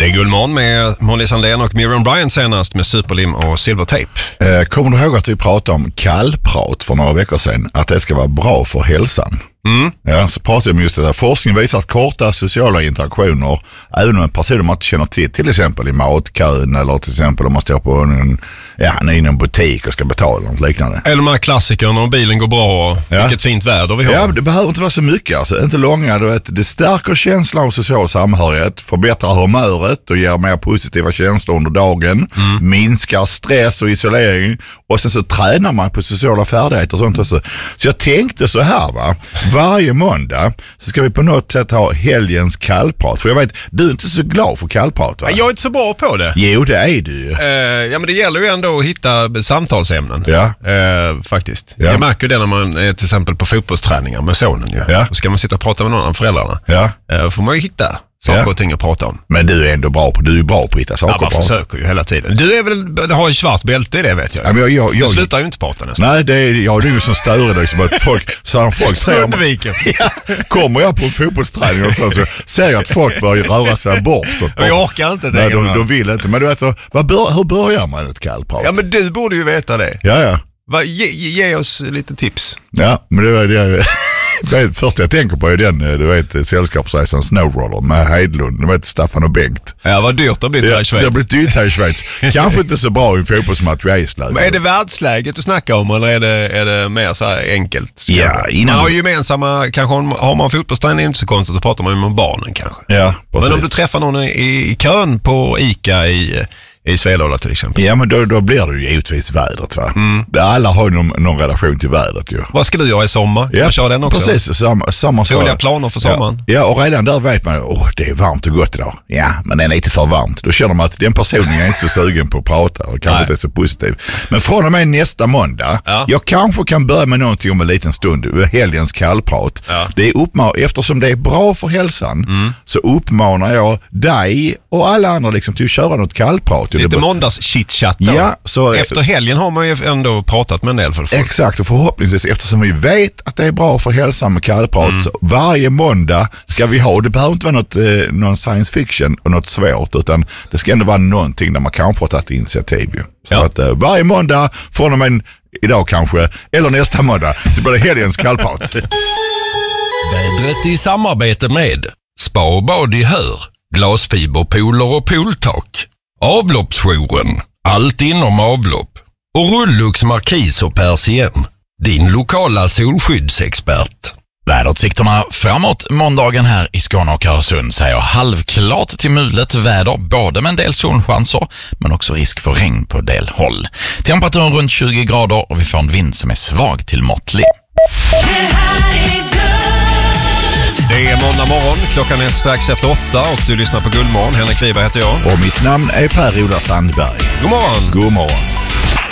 Det är Gullmorgon med Molly Sandén och Miriam Bryant senast med Superlim och Silvertape. Kommer du ihåg att vi pratade om kallprat för några veckor sedan? Att det ska vara bra för hälsan. Ja, så pratade jag om just det där. Forskning visar att korta sociala interaktioner, även med personer man inte känner till exempel i matkön eller till exempel om man står på en butik och ska betala något liknande. Eller de här klassikerna om bilen går bra och vilket fint väder vi har. Ja, det behöver inte vara så mycket. Alltså, inte långa. Du vet, det stärker känslan av social samhörighet, förbättrar humöret och ger mer positiva känslor under dagen, minskar stress och isolering och sen så tränar man på sociala färdigheter och sånt också. Så jag tänkte så här va. Varje måndag så ska vi på något sätt ha helgens kallprat. För jag vet, du är inte så glad för kallprat va? Jag är inte så bra på det. Jo, det är du ju. Ja, men det gäller ju ändå att hitta samtalsämnen. Ja. Faktiskt. Ja. Jag märker det när man är till exempel på fotbollsträningar med sonen ju. Ja. Då ska man sitta och prata med någon av föräldrarna. Ja. Får man ju hitta saker och ting att prata om. Men du är ändå bra på, du är bra på att hitta saker att prata. Man försöker ju hela tiden. Du är väl, har ju svart bälte i det vet jag. Ja, men du slutar ju inte prata nästan. Nej, det är ju som större liksom att folk ser kommer jag på en fotbollsträning och så ser jag att folk börjar röra sig bort. Jag orkar inte det. Nej, de vill inte. Men du vet, hur börjar man ett kallprat? Ja, men du borde ju veta det. Ja. Ge oss lite tips. Ja, men det första jag tänker på är den, du vet, sällskapsresan Snowroller med Hedlund, du vet, Staffan och Bengt. Ja, vad dyrt det har blivit här i Schweiz. Det har blivit dyrt här i Schweiz. Kanske inte så bra i en fotbollsmatch i Island. Men är det världsläget du snackar om eller är det mer så här enkelt? Ja, man har ju gemensamma, kanske har man fotbollsträning inte så konstigt, då pratar man ju med barnen kanske. Ja, precis. Men om du träffar någon i kön på ICA i Svedala till exempel. Ja, men då blir det ju givetvis vädret va? Alla har ju någon relation till vädret ju. Vad ska du göra i sommar? Ja, jag kör den också. Precis, samma sak. Roliga planer för sommaren. Ja, och redan där vet man, det är varmt och gott idag. Ja, men det är lite för varmt. Då känner man att den personen är inte så sugen på att prata och kanske inte är så positiv. Men från och med nästa måndag, jag kanske kan börja med någonting om en liten stund, helgens kallprat. Ja. Det är eftersom det är bra för hälsan så uppmanar jag dig och alla andra liksom till att köra något kallprat. Lite måndags chitchat. Ja, så efter helgen har man ju ändå pratat med en del för folk. Exakt, och förhoppningsvis eftersom vi vet att det är bra för hälsan med kallprat så varje måndag ska vi ha, det behöver inte vara någon science fiction och något svårt, utan det ska ändå vara någonting där man kan prata ett initiativ ju. Så att varje måndag från och med idag kanske, eller nästa måndag så blir det helgens kallprat. Vädret i samarbete med Spa och bad i Hör, glasfiberpooler och pooltak, Avloppsjouren, allt inom avlopp och Rullux Markis och Persien, din lokala solskyddsexpert. Väderutsikterna framåt måndagen här i Skåne och Öresund säger halvklart till mulet väder, både med en del solchanser men också risk för regn på del håll. Temperaturen runt 20 grader och vi får en vind som är svag till måttlig. Det är måndag morgon, klockan är strax efter 8 och du lyssnar på Gullmorgon. Henrik Wiberg heter jag. Och mitt namn är Per-Ola Sandberg. God morgon. God morgon.